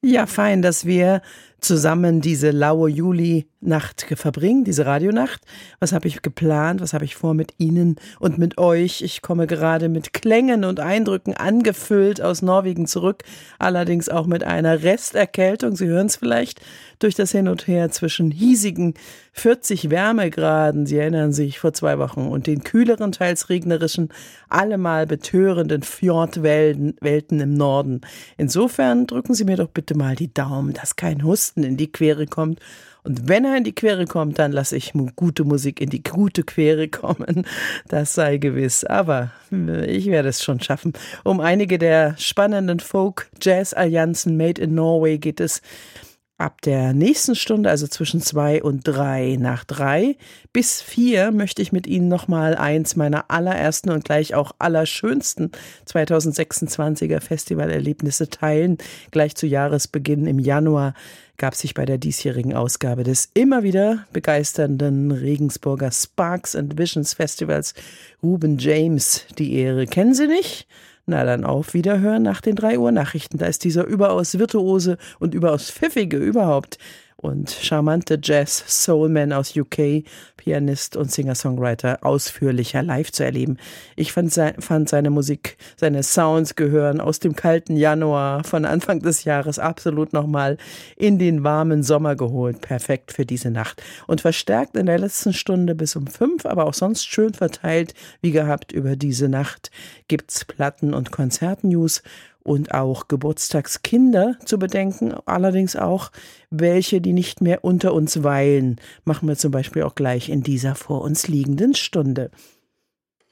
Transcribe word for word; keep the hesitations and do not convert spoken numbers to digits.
Ja, fein, dass wir zusammen diese laue Juli-Nacht verbringen, diese Radionacht. Was habe ich geplant? Was habe ich vor mit Ihnen und mit euch? Ich komme gerade mit Klängen und Eindrücken angefüllt aus Norwegen zurück, allerdings auch mit einer Resterkältung. Sie hören es vielleicht durch das Hin und Her zwischen hiesigen vierzig Wärmegraden, Sie erinnern sich, vor zwei Wochen, und den kühleren, teils regnerischen, allemal betörenden Fjordwelten Welten im Norden. Insofern drücken Sie mir doch bitte mal die Daumen, dass kein Husten in die Quere kommt. Und wenn er in die Quere kommt, dann lasse ich gute Musik in die gute Quere kommen. Das sei gewiss. Aber ich werde es schon schaffen. Um einige der spannenden Folk-Jazz-Allianzen Made in Norway geht es ab der nächsten Stunde, also zwischen zwei und drei. Nach drei bis vier möchte ich mit Ihnen nochmal eins meiner allerersten und gleich auch allerschönsten zweitausendsechsundzwanziger Festivalerlebnisse teilen. Gleich zu Jahresbeginn im Januar gab sich bei der diesjährigen Ausgabe des immer wieder begeisternden Regensburger Sparks and Visions Festivals Ruben James die Ehre. Kennen Sie nicht? Na dann auf Wiederhören nach den drei Uhr Nachrichten. Da ist dieser überaus virtuose und überaus pfiffige überhaupt und charmante Jazz-Soulman aus U K, Pianist und Singer-Songwriter, ausführlicher live zu erleben. Ich fand, se- fand seine Musik, seine Sounds gehören aus dem kalten Januar von Anfang des Jahres absolut nochmal in den warmen Sommer geholt. Perfekt für diese Nacht. Und verstärkt in der letzten Stunde bis um fünf, aber auch sonst schön verteilt, wie gehabt, über diese Nacht gibt's Platten- und Konzertnews und auch Geburtstagskinder zu bedenken, allerdings auch welche, die nicht mehr unter uns weilen. Machen wir zum Beispiel auch gleich in dieser vor uns liegenden Stunde.